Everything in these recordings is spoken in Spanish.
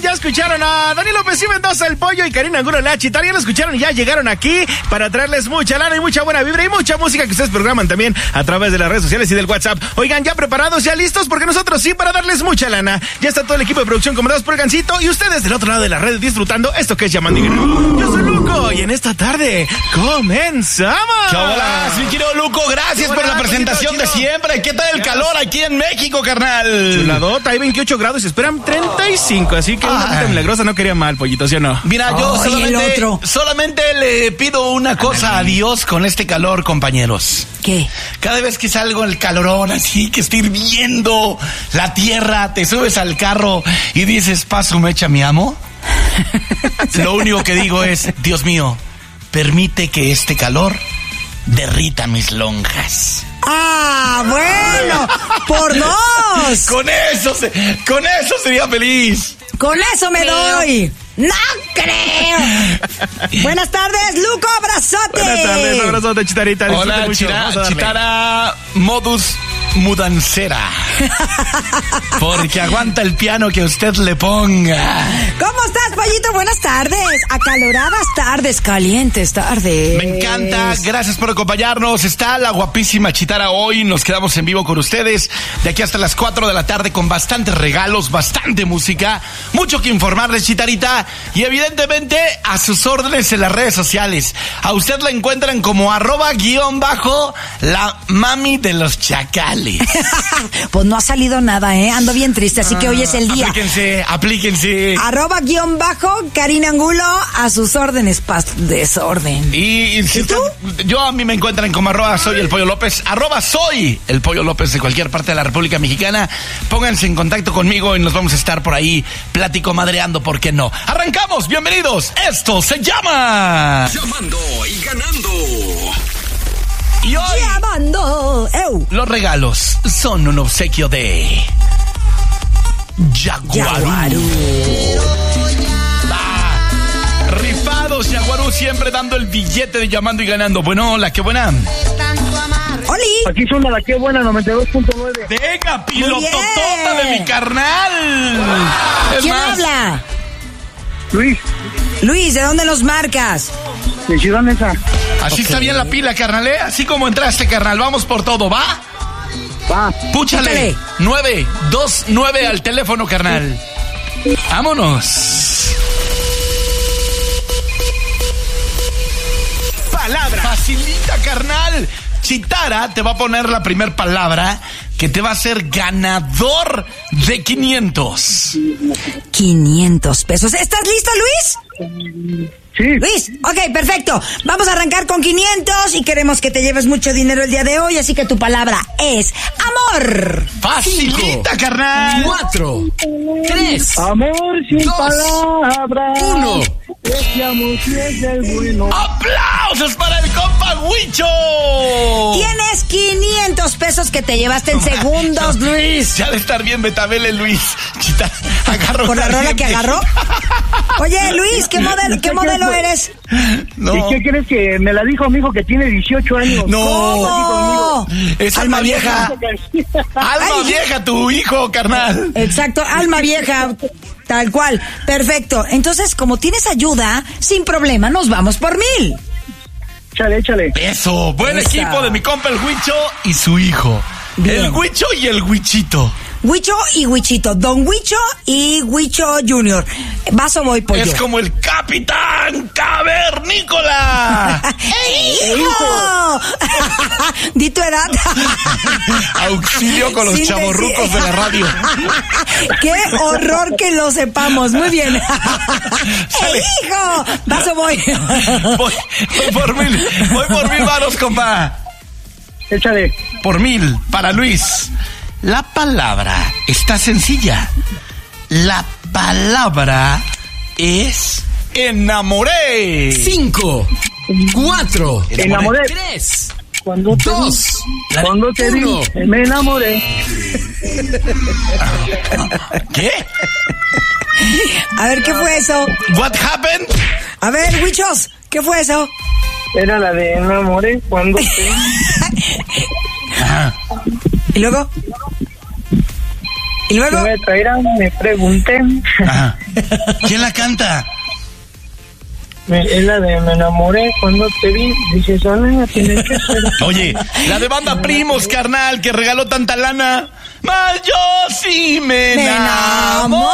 ya escucharon a Dani López y Mendoza, el Pollo, y Karina Angulo, la Chitara. Ya lo escucharon y ya llegaron aquí para traerles mucha lana y mucha buena vibra y mucha música que ustedes programan también a través de las redes sociales y del WhatsApp. Oigan, ¿ya preparados, ya listos? Porque nosotros sí, para darles mucha lana. Ya está todo el equipo de producción comandados por el Gancito y ustedes del otro lado de la red disfrutando esto que es Llamando y Ganando. Yo soy Luco y en esta tarde comenzamos. ¡Hola, mi querido Luco! Gracias por la presentación de siempre. ¿Qué tal el calor aquí en México, carnal? Chuladota, hay 28 grados y esperan 35, así que una cosita milagrosa no quería mal, Pollito, ¿sí o no? Mira, yo solamente le pido una cosa a Dios con este calor, compañeros. ¿Qué? Cada vez que salgo el calorón así, que está hirviendo la tierra, te subes al carro y dices, paso mecha, mi amo. Lo único que digo es, Dios mío, permite que este calor derrita mis lonjas. ¡Ah, bueno! ¡Por dos! Con eso sería feliz. ¡Con eso me doy! ¡No creo! Buenas tardes, Luco, abrazote. Buenas tardes, abrazote, Chitarita. Hola, Chitara, modus mudancera. Porque aguanta el piano que usted le ponga. ¿Cómo estás, Pollito? Buenas tardes. Acaloradas tardes, calientes tardes. Me encanta, gracias por acompañarnos. Está la guapísima Chitara hoy. Nos quedamos en vivo con ustedes de aquí hasta las 4 de la tarde con bastantes regalos, bastante música, mucho que informarles, Chitarita. Y evidentemente a sus órdenes en las redes sociales. A usted la encuentran como @_la mami de los chacales. Pues no ha salido nada, ando bien triste, así que hoy es el día. Aplíquense. @ Karina Angulo, a sus órdenes, desorden. Y si tú? Yo a mí me encuentran como @soy el Pollo López, @soy el Pollo López de cualquier parte de la República Mexicana. Pónganse en contacto conmigo y nos vamos a estar por ahí platico madreando, ¿por qué no? ¡Arrancamos! ¡Bienvenidos! Esto se llama Llamando y Ganando. Y hoy los regalos son un obsequio de Yaguarú. Rifados, Yaguarú, siempre dando el billete de Llamando y Ganando. Bueno, hola, qué buena. ¡Oli! Aquí son la que buena, 92.9. Venga, pilototota de mi carnal. ¿Quién habla? Luis, ¿de dónde nos marcas? de Ciudad Neza. Así está bien la pila, carnal, ¿eh? Así como entraste, carnal. Vamos por todo, ¿va? Va. Púchale. 929 al teléfono, carnal. Vámonos. Palabra. Facilita, carnal. Chitara te va a poner la primer palabra que te va a hacer ganador de 500. 500 pesos. ¿Estás listo, Luis? Sí. Luis, ok, perfecto. Vamos a arrancar con 500 y queremos que te lleves mucho dinero el día de hoy, así que tu palabra es amor. Facilita, carnal. 4, 3, Amor sin 2, palabras. 1. Ese amor sí es el bueno. ¡Aplausos para el compa Huicho! Tienes 500 pesos que te llevaste en segundos, Luis. Ya de estar bien Betabel, Luis. Chita, agarro. ¿Por la rola que agarró? Oye, Luis, ¿qué modelo eres? No. ¿Y qué crees que me la dijo mi hijo que tiene 18 años? No. ¿Cómo? Es alma vieja. Alma vieja tu hijo, carnal. Exacto, alma vieja. Tal cual. Perfecto. Entonces, como tienes ayuda, sin problema, nos vamos por 1000. Échale. Eso. Buen Esa. equipo de mi compa el Huicho y su hijo. Bien. El Huicho y el Huichito. Huicho y Huichito. Don Huicho y Huicho Junior. ¿Vas o voy, pollo? Es como el Capitán Cavernícola. ¡Hijo! Di tu edad. Auxilio con los Sin chavorrucos de la radio. ¡Qué horror que lo sepamos! Muy bien. Sale. ¡Hijo! ¿Vas o voy? Voy por 1000. Voy por 1000 varos, compa. Échale. Por 1000 para Luis. La palabra está sencilla. La palabra es enamoré. 5, 4, Enamoré. 3, Cuando te 2, Cuando te vi, 1. me enamoré. ¿Qué? A ver, ¿qué fue eso? What happened? A ver, Huichos, ¿qué fue eso? Era la de enamoré cuando te... ¿Y luego? Y luego, ¿qué me traerán? Me pregunté. Ajá. ¿Quién la canta? Es la de me enamoré cuando te vi. Dice, Sonia, tienes que ser. Oye, la de Banda Primos, carnal, que regaló tanta lana. Más yo sí me enamoré.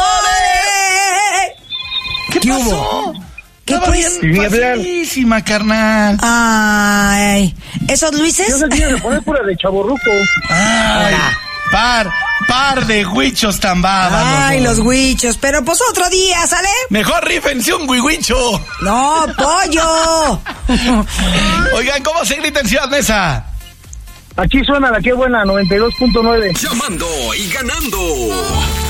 ¿Qué ¿Qué pasó? hubo? ¿Qué Estaba pues? bien Sí, hablar. facilísima, carnal. Ay, ¿esos Luises? Yo sé que se pone pura de chavorruco. Ay, par de huichos tan bárbaros. Ay, los huichos. Pero pues otro día, ¿sale? Mejor rífense un huihuicho. No, pollo. Oigan, ¿cómo se grita en Ciudad Neza? Aquí suena la que buena, 92.9. Llamando y ganando.